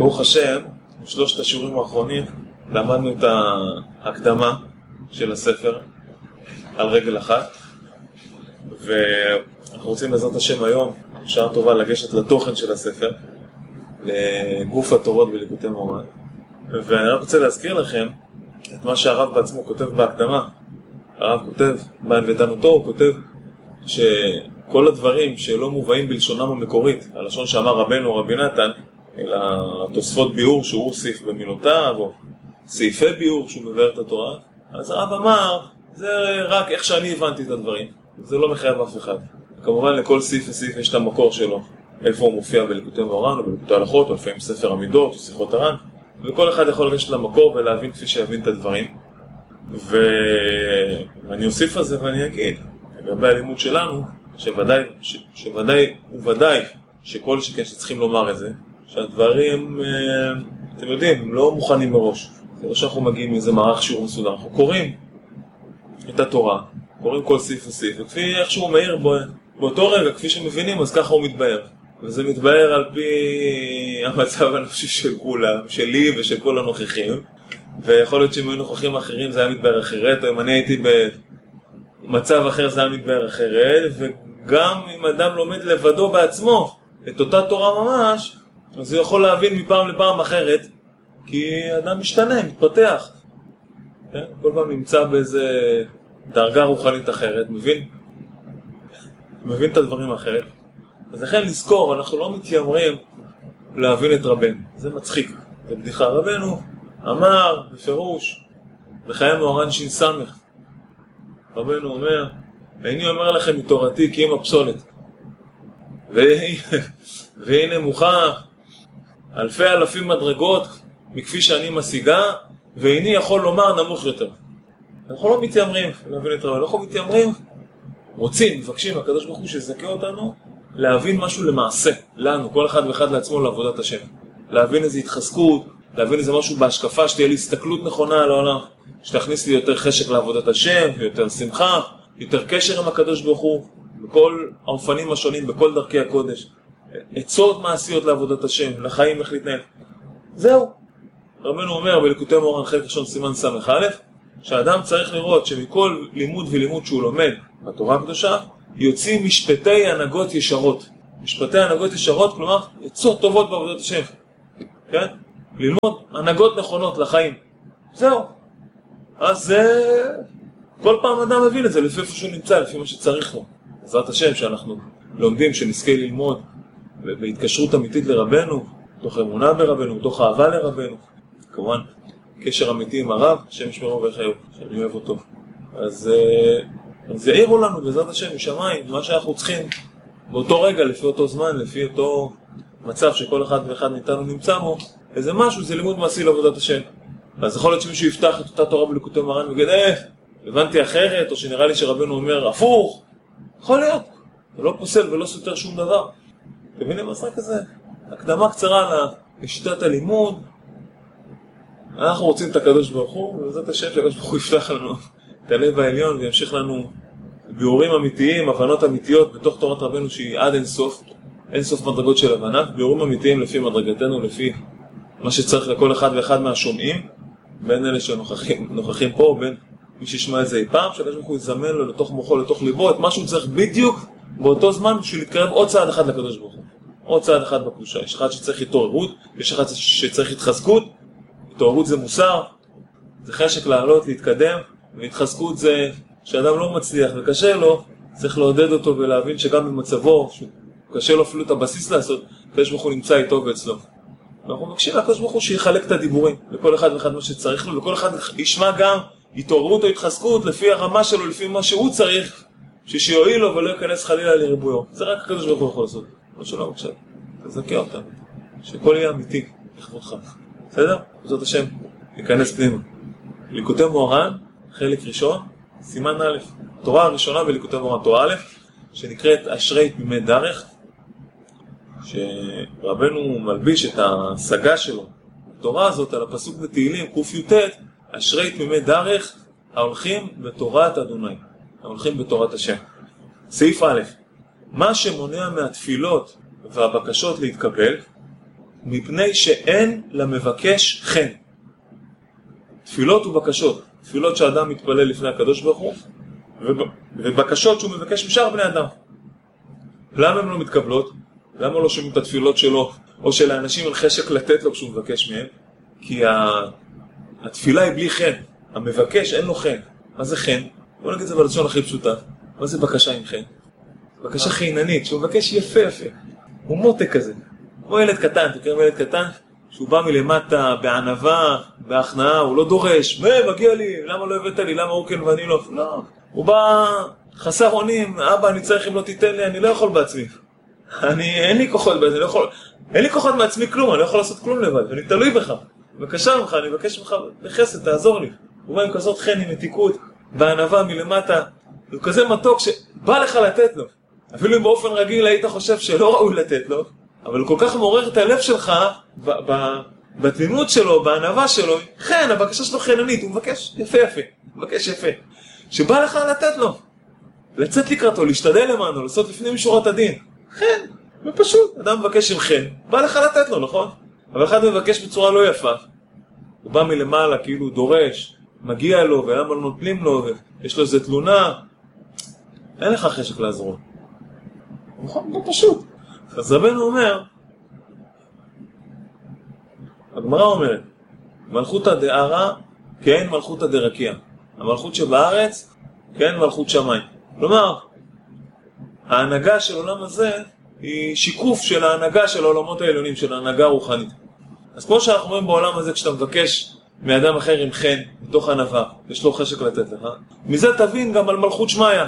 ברוך השם, בשלושת השיעורים האחרונים למדנו את ההקדמה של הספר על רגל אחת, ואנחנו רוצים בעזרת השם היום, שעה טובה, לגשת לתוכן של הספר, לגוף התורות וליקוטי מוהר"ן. ואני רק רוצה להזכיר לכם את מה שהרב בעצמו כותב בהקדמה. הרב כותב, בענוותנותו הוא כותב שכל הדברים שלא מובאים בלשונם המקורית, הלשון שאמר רבנו רבי נתן, אלא תוספות ביאור שהוא הוסיף במילותיו, או סעיפי ביאור שהוא מבאר את התורה, אז הרב אמר, זה רק איך שאני הבנתי את הדברים, זה לא מחייב אף אחד. כמובן לכל סעיף וסעיף יש את המקור שלו, איפה הוא מופיע בליקוטי מוהר"ן או בליקוטי הלכות, או לפעמים ספר המידות או שיחות הר"ן, וכל אחד יכול לגשת למקור ולהבין כפי שיבין את הדברים. ואני אוסיף על זה ואני אגיד, לגבי הלימוד שלנו, שוודאי וודאי שכל שכן שצריכים לומר את זה, שהדברים, אתם יודעים, הם לא מוכנים מראש. זה לא שאנחנו מגיעים מאיזה מערך שיעור מסודר, אנחנו קוראים את התורה, קוראים כל סעיף וסעיף, וכפי איך שהוא מאיר באותו רגע, כפי שמבינים, אז ככה הוא מתבהר. וזה מתבהר על פי המצב הנפשי של כולם, שלי ושל כל הנוכחים, ויכול להיות שאם היו נוכחים אחרים זה היה מתבהר אחרת, או אם אני הייתי במצב אחר זה היה מתבהר אחרת, וגם אם אדם לומד לבדו בעצמו את אותה תורה ממש, אז הוא יכול להבין מפעם לפעם אחרת, כי אדם משתנה, מתפתח. כן? כל פעם נמצא באיזה דרגה רוחנית אחרת, מבין את הדברים אחרת. אז לכן לזכור, אנחנו לא מתיימרים להבין את רבנו. זה מצחיק. זה בדיחה. רבנו אמר בפירוש, בחיי מוהר"ן ש"ס, רבנו אומר, ואני אומר לכם מתורתי כי אם הפסולת. והנה מוכח אלפי מדרגות מכפי שאני משיגה, ואיני יכול לומר נמוך יותר. אנחנו לא מתיימרים להבין את רבנו, אנחנו מתיימרים, רוצים, מבקשים, הקדוש ברוך הוא שיזכה אותנו, להבין משהו למעשה, לנו, כל אחד ואחד לעצמו לעבודת השם. להבין איזו התחזקות, להבין איזה משהו בהשקפה, שתהיה לי הסתכלות נכונה על העולם, שתכניס לי יותר חשק לעבודת השם, יותר שמחה, יותר קשר עם הקדוש ברוך הוא, בכל האופנים השונים, בכל דרכי הקודש. עצות מעשיות לעבודת השם, לחיים איך להתנהל. זהו. רבנו אומר בליקוטי מוהר"ן חלק ראשון סימן ס"א, שהאדם צריך לראות שמכל לימוד ולימוד שהוא לומד בתורה הקדושה, יוצאים משפטי הנהגות ישרות. משפטי הנהגות ישרות, כלומר, עצות טובות בעבודת השם. כן? ללמוד הנהגות נכונות לחיים. זהו. אז כל פעם אדם מבין את זה, לפי איפה שהוא נמצא, לפי מה שצריך לו. בעזרת השם שאנחנו לומדים, שנזכה ללמוד בהתקשרות אמיתית לרבנו, תוך אמונה ברבנו, תוך אהבה לרבנו. כמובן, קשר אמיתי עם הרב, השם ישמרו ויחיו, שאני אוהב אותו. אז יעירו לנו בעזרת השם משמיים, מה שאנחנו צריכים באותו רגע, לפי אותו זמן, לפי אותו מצב שכל אחד ואחד מאיתנו נמצא בו, איזה משהו, זה לימוד מעשי לעבודת השם. אז יכול להיות שמישהו יפתח את אותה תורה בליקוטי מוהר"ן ויגיד, הבנתי אחרת, או שנראה לי שרבנו אומר הפוך. יכול להיות, זה לא פוסל ולא סותר שום דבר. אתם מבינים, אז רק כזה, הקדמה קצרה לשיטת הלימוד. אנחנו רוצים את הקדוש ברוך הוא, ובעזרת השם שהקדוש ברוך הוא יפתח לנו את הלב העליון וימשיך לנו ביאורים אמיתיים, הבנות אמיתיות בתוך תורת רבנו שהיא עד אין סוף מדרגות של הבנה, ביאורים אמיתיים לפי מדרגתנו, לפי מה שצריך לכל אחד ואחד מהשומעים, בין אלה שנוכחים פה, בין מי שישמע את זה אי פעם, שהקדוש ברוך הוא יזמן לו לתוך מוחו, לתוך ליבו, את מה שהוא צריך בדיוק באותו זמן בשביל להתקרב עוד צעד אחד לקדוש ברוך הוא. עוד צעד אחד בקדושה. יש אחד שצריך התעוררות, יש אחד שצריך התחזקות. התעוררות זה מוסר, זה חשק לעלות, להתקדם, והתחזקות זה שאדם לא מצליח וקשה לו, צריך לעודד אותו ולהבין שגם במצבו, קשה לו אפילו את הבסיס לעשות, הקדוש ברוך הוא נמצא איתו ואצלו. ואנחנו מבקשים לקדוש ברוך הוא שיחלק את הדיבורים, לכל אחד ואחד מה שצריך לו, וכל אחד ישמע גם התעוררות או התחזקות לפי הרמה שלו, לפי מה שהוא צריך, שיועיל לו ולא ייכנס חלילה לריבויו. זה רק הקדוש ברוך הוא יכול לעשות. לא שלא, בבקשה, תזכה אותם, שכל יהיה אמיתי לכבודך. בסדר? בעזרת השם, ניכנס פנימה. ליקוטי מוהר"ן, חלק ראשון, סימן א', התורה הראשונה בליקוטי מוהר"ן, תורה א', שנקראת אשרי תמימי דרך, שרבנו מלביש את ההשגה שלו, התורה הזאת על הפסוק בתהילים, ק"ט, אשרי תמימי דרך, ההולכים בתורת אדוני, ההולכים בתורת השם. סעיף א', מה שמונע מהתפילות והבקשות להתקבל, מפני שאין למבקש חן. תפילות ובקשות, תפילות שאדם מתפלל לפני הקדוש ברוך הוא, ובקשות שהוא מבקש משאר בני אדם. למה הן לא מתקבלות? למה לא שומעים את התפילות שלו, או שלאנשים אין חשק לתת לו כשהוא מבקש מהם? כי התפילה היא בלי חן, המבקש אין לו חן. מה זה חן? בוא נגיד את זה בלשון הכי פשוטה. מה זה בקשה עם חן? בקשה חיננית, שהוא מבקש יפה יפה. הוא מותק כזה. כמו ילד קטן, תקראים ילד קטן, שהוא בא מלמטה, בענווה, בהכנעה, הוא לא דורש. מגיע לי, למה לא הבאת לי, למה אוכל ואני לא? לא. הוא בא חסר אונים, אבא אני צריך אם לא תיתן לי, אני לא יכול בעצמי. אין לי כוחות בעצמי, אין לי כוחות מעצמי כלום, אני לא יכול לעשות כלום לבד, אני תלוי בך. בבקשה ממך, אני מבקש ממך בחסד, תעזור לי. הוא בא עם כזאת חן, עם מתיקות, בענווה מלמטה, הוא כזה מתוק שבא לך לתת לו. אפילו אם באופן רגיל היית חושב שלא ראוי לתת לו, אבל הוא כל כך מעורר את הלב שלך, בתמימות שלו, בענווה שלו, חן, הבקשה שלו חננית, הוא מבקש יפה יפה, מבקש יפה. שבא לך לתת לו, לצאת לקראתו, להשתדל למענו, לעשות לפנים משורת הדין. חן, ופשוט, אדם מבקש עם חן, בא לך לתת לו, נכון? אבל אחד מבקש בצורה לא יפה, הוא בא מלמעלה, כאילו דורש, מגיע לו, ולמה לא נוטלים לו, ויש לו איזה תלונה, אין לך חשק לעזור. נכון, פשוט. אז רבנו אומר, הגמרא אומרת, מלכותא דערא, כן מלכותא דרקיע. המלכות שבארץ, כן מלכות שמיים. כלומר, ההנהגה של עולם הזה היא שיקוף של ההנהגה של העולמות העליונים, של ההנהגה הרוחנית. אז כמו שאנחנו אומרים בעולם הזה, כשאתה מבקש מאדם אחר עם חן, מתוך ענווה, יש לו חשק לתת לך, מזה תבין גם על מלכות שמיה.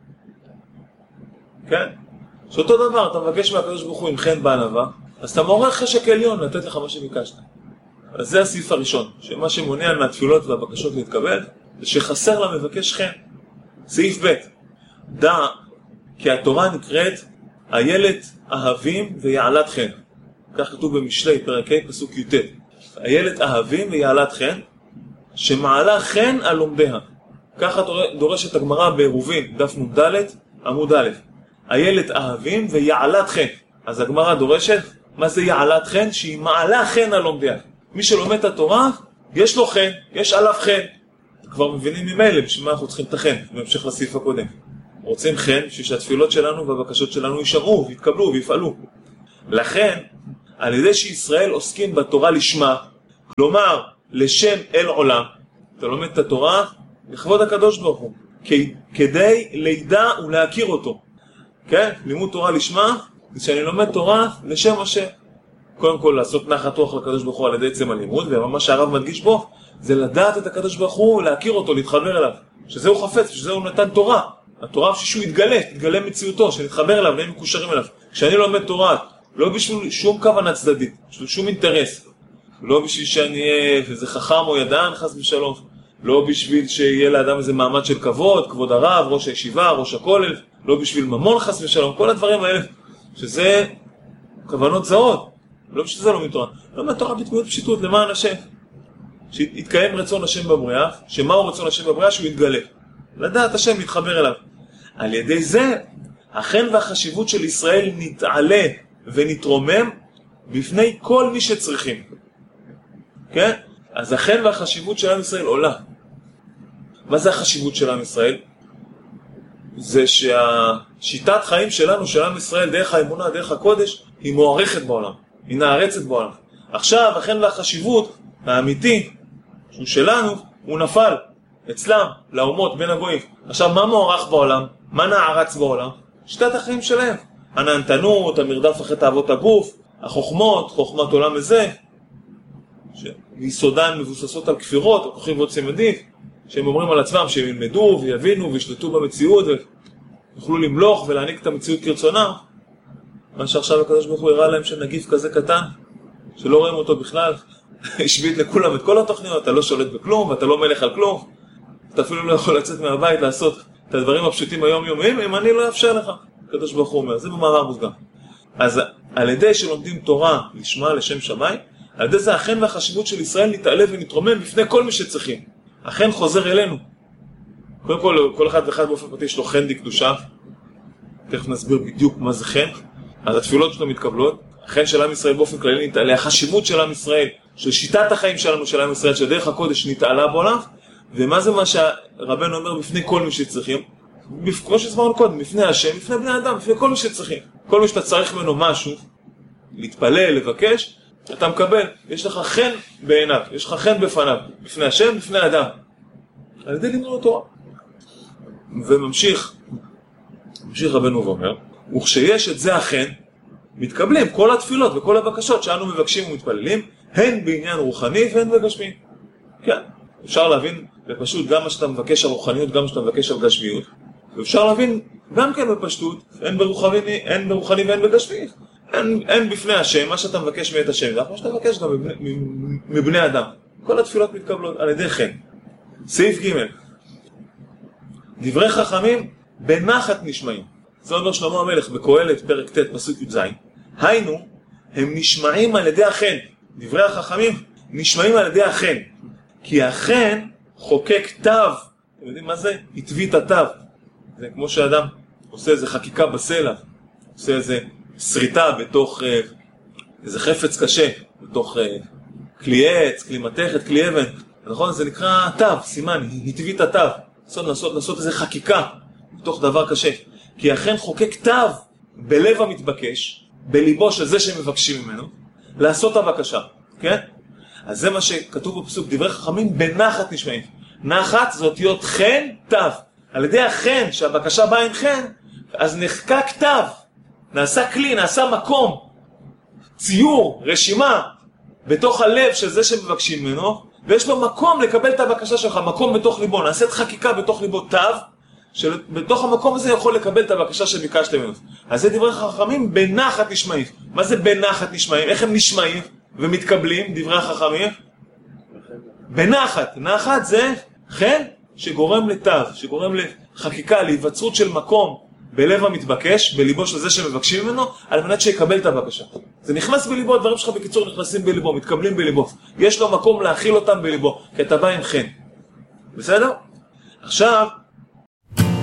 כן? שאותו דבר, אתה מבקש מהקדוש ברוך הוא עם חן בענווה, אז אתה מעורר חשק עליון לתת לך מה שביקשת. אז זה הסעיף הראשון, שמה שמונע מהתפילות והבקשות להתקבל, זה שחסר למבקש חן. סעיף ב' דע כי התורה נקראת איילת אהבים ויעלת חן. כך כתוב במשלי פרק ה' פסוק י"ט. איילת אהבים ויעלת חן, שמעלה חן על לומדיה. ככה דורשת הגמרא בעירובין, דף נ"ד עמוד א'. איילת אהבים ויעלת חן. אז הגמרא דורשת, מה זה יעלת חן? שהיא מעלה חן על לומדיה. מי שלומד את התורה, יש לו חן, יש עליו חן. כבר מבינים ממילא בשביל מה אנחנו צריכים את החן, בהמשך לסעיף הקודם. רוצים חן בשביל שהתפילות שלנו והבקשות שלנו יישמעו ויתקבלו ויפעלו. לכן, על ידי שישראל עוסקים בתורה לשמה, כלומר לשם אל עולם, אתה לומד את התורה לכבוד הקדוש ברוך הוא, כדי לידע ולהכיר אותו. כן? לימוד תורה לשמה, זה שאני לומד תורה לשם השם. קודם כל לעשות נחת רוח לקדוש ברוך הוא על ידי עצם הלימוד, ומה שהרב מדגיש בו, זה לדעת את הקדוש ברוך הוא, להכיר אותו, להתחבר אליו. שזה הוא חפץ, שזה הוא נתן תורה. התורה בשביל שהוא יתגלה מציאותו, שנתחבר אליו, נהיה מקושרים אליו. כשאני לומד תורה, לא בשביל שום כוונה צדדית, בשביל שום אינטרס. לא בשביל שאני אהיה איזה חכם או ידען, חס ושלום. לא בשביל שיהיה לאדם איזה מעמד של כבוד, כבוד הרב, ראש הישיבה, ראש הכולל. לא בשביל ממון, חס ושלום. כל הדברים האלה, שזה כוונות זרות. לא בשביל זה לא מתורה. לא מהתורה בתמימות פשיטות, למען השם. שיתקיים רצון השם בבריאה, שמהו רצון השם בבריאה? שהוא יתגלה. לדעת השם, להתחבר אליו. על ידי זה, החן והחשיבות של ישראל נתעלה ונתרומם בפני כל מי שצריכים. כן? אז החן והחשיבות של עם ישראל עולה. מה זה החשיבות של עם ישראל? זה שהשיטת חיים שלנו, של עם ישראל, דרך האמונה, דרך הקודש, היא מוערכת בעולם. היא נערצת בעולם. עכשיו, החן והחשיבות האמיתי, שהוא שלנו, הוא נפל אצלם, לאומות, בין הגויים. עכשיו, מה מוערך בעולם? מה נערץ בעולם? שיטת החיים שלהם. הנהנתנות, המרדף אחרי תאוות הגוף, החוכמות, חוכמת עולם הזה, מיסודן מבוססות על כפירות, הכוחים ועוצם עדיף, שהם אומרים על עצמם שהם ילמדו ויבינו וישלטו במציאות ויוכלו למלוך ולהעניק את המציאות כרצונם. מה שעכשיו הקדוש ברוך הוא הראה להם שנגיף כזה קטן, שלא רואים אותו בכלל, השבית לכולם את כל התוכניות, אתה לא שולט בכלום ואתה לא מלך על כלום, אתה אפילו לא יכול לצאת מהבית לעשות את הדברים הפשוטים היומיומיים, אם אני לא אאפשר לך, הקדוש ברוך הוא אומר, זה במאמר מוסגר. אז על ידי שלומדים תורה לשמה, לשם שמיים, על ידי זה החן והחשיבות של ישראל נתעלה ונתרומם בפני כל מי שצריכים. החן חוזר אלינו. קודם כל אחד ואחד באופן פרטי יש לו חן דקדושה. תכף נסביר בדיוק מה זה חן. אז התפילות שלו מתקבלות. החן של עם ישראל באופן כללי נתעלה, החשיבות של עם ישראל, של שיטת החיים שלנו של עם ישראל, של דרך הקודש נתעלה בעולם, ומה זה מה שהרבנו אומר בפני כל מי שצריכים? כמו שהסברנו קודם, בפני השם, בפני בני אדם, בפני כל מי שצריכים. כל מי שאתה צריך ממנו משהו, להתפלל, לבקש, אתה מקבל, יש לך חן בעיניו, יש לך חן בפניו, בפני השם, בפני אדם. על ידי לימוד התורה. וממשיך רבנו ואומר, וכשיש את זה החן, מתקבלים כל התפילות וכל הבקשות שאנו מבקשים ומתפללים, הן בעניין רוחני והן בגשמי. כן, אפשר להבין בפשוט גם מה שאתה מבקש על רוחניות, גם מה שאתה מבקש על גשמיות. ואפשר להבין גם כן בפשטות, הן ברוחני והן בגשמי. אין בפני השם, מה שאתה מבקש מאת השם, זה מה שאתה מבקש גם מבני אדם. כל התפילות מתקבלות על ידי חן. סעיף ג' דברי חכמים בנחת נשמעים. זה אומר שלמה המלך בקהלת פרק ט' פסוק י"ז. היינו, הם נשמעים על ידי החן. דברי החכמים נשמעים על ידי החן. כי החן חוקק תו. אתם יודעים מה זה? הטביא את התו. זה כמו שאדם עושה איזה חקיקה בסלע, עושה איזה שריטה בתוך איזה חפץ קשה, בתוך כלי עץ, כלי מתכת, כלי אבן. נכון? זה נקרא תו, סימן, הטביא את התו. לעשות איזה חקיקה בתוך דבר קשה. כי אכן חוקק תו בלב המתבקש, בליבו של זה שמבקשים ממנו, לעשות הבקשה. כן? אז זה מה שכתוב בפסוק, דברי חכמים בנחת נשמעים. נחת זה אותיות חן, תו. על ידי החן, שהבקשה באה עם חן, אז נחקק תו. נעשה כלי, נעשה מקום, ציור, רשימה, בתוך הלב של זה שמבקשים ממנו, ויש לו מקום לקבל את הבקשה שלך, מקום בתוך ליבו, נעשית חקיקה בתוך ליבו תו, שבתוך המקום הזה יכול לקבל את הבקשה שביקשתם ממנו. אז זה דברי חכמים בנחת נשמעים. מה זה בנחת נשמעים? איך הם נשמעים ומתקבלים דברי החכמים? בנחת. נחת זה חן שגורם לתו, שגורם לחקיקה, להיווצרות של מקום בלב המתבקש, בליבו של זה שמבקשים ממנו, על מנת שיקבל את הבקשה. זה נכנס בליבו, הדברים שלך בקיצור נכנסים בליבו, מתקבלים בליבו. יש לו מקום להכיל אותם בליבו, כי אתה בא עם חן. בסדר? עכשיו,